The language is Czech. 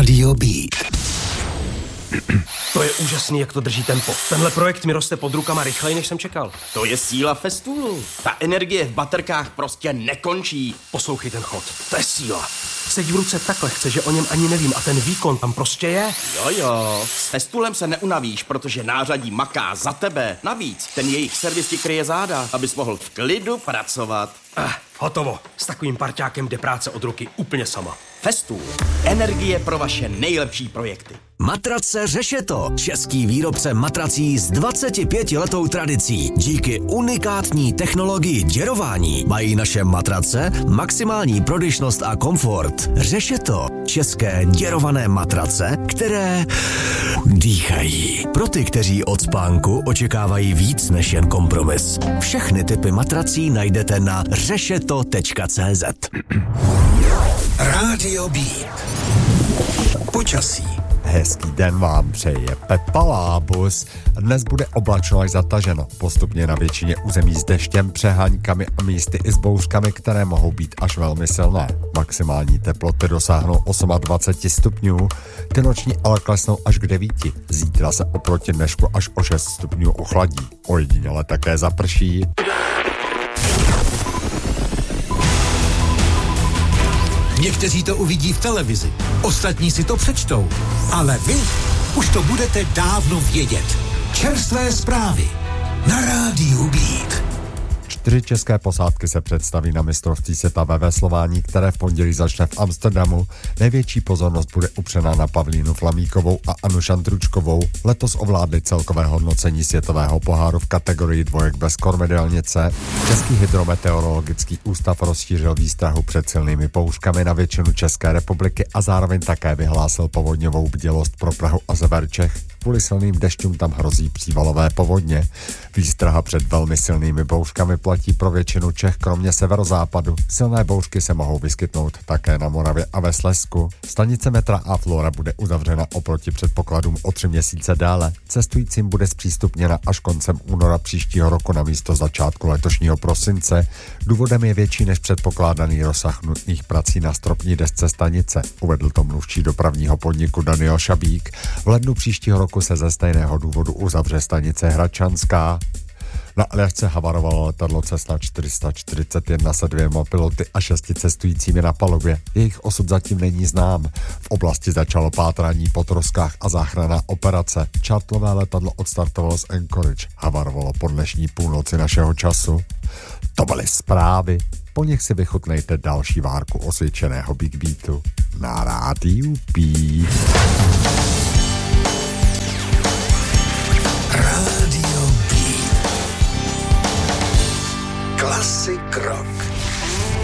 Radio Beat. To je úžasný, jak to drží tempo. Tenhle projekt mi roste pod rukama rychleji, než jsem čekal. To je síla Festoolu. Ta energie v baterkách prostě nekončí. Poslouchej ten chod, to je síla. Sedí v ruce tak lehce, že o něm ani nevím a ten výkon tam prostě je. Jo, s Festoolem se neunavíš, protože nářadí maká za tebe. Navíc, ten jejich servis ti kryje záda, abys mohl v klidu pracovat. Hotovo. S takovým parťákem jde práce od ruky úplně sama. Festool. Energie pro vaše nejlepší projekty. Matrace Řešeto. Český výrobce matrací s 25letou tradicí. Díky unikátní technologii děrování mají naše matrace maximální prodyšnost a komfort. Řešeto. České děrované matrace, které dýchají. Pro ty, kteří od spánku očekávají víc než jen kompromis. Všechny typy matrací najdete na řešeto.cz. Radio Beat. Počasí. Hezký den vám přeje Pepa Lábus. Dnes bude oblačno až zataženo. Postupně na většině území s deštěm, přeháňkami a místy i s bouřkami, které mohou být až velmi silné. Maximální teploty dosáhnou 28 stupňů, ty noční ale klesnou až k 9. Zítra se oproti dnešku až o 6 stupňů ochladí. Ojediněle také zaprší. Někteří to uvidí v televizi, ostatní si to přečtou, ale vy už to budete dávno vědět. Čerstvé zprávy na rádiu Beat. 4 české posádky se představí na mistrovství světa ve veslování, které v pondělí začne v Amsterdamu. Největší pozornost bude upřená na Pavlínu Flamíkovou a Anu Šandručkovou. Letos ovládli celkové hodnocení světového poháru v kategorii dvojek bez kormidelnice. Český hydrometeorologický ústav rozšířil výstrahu před silnými bouřkami na většinu České republiky a zároveň také vyhlásil povodňovou bdělost pro Prahu a sever Čech. Kvůli silným dešťům tam hrozí přívalové povodně. Výstraha před velmi silnými bouřkami platí pro většinu Čech, kromě severozápadu. Silné bouřky se mohou vyskytnout také na Moravě a ve Slezsku. Stanice metra A Flora bude uzavřena oproti předpokladům o 3 měsíce dále. Cestujícím bude zpřístupněna až koncem února příštího roku namísto začátku letošního prosince. Důvodem je větší než předpokládaný rozsah nutných prací na stropní desce stanice, uvedl to mluvčí dopravního podniku Daniel Šabík. V lednu příštího roku se ze stejného důvodu uzavře stanice Hradčanská. Na Aljašce havarovalo letadlo Cessna 441 se 2 piloty a 6 cestujícími na palubě. Jejich osud zatím není znám. V oblasti začalo pátrání po troskách a záchranná operace. Charterové letadlo odstartovalo z Anchorage. Havarovalo po dnešní půlnoci našeho času. To byly zprávy. Po nich si vychutnejte další várku osvědčeného Big Beatu na rádiu Beat. Radio Beat. Classic rock.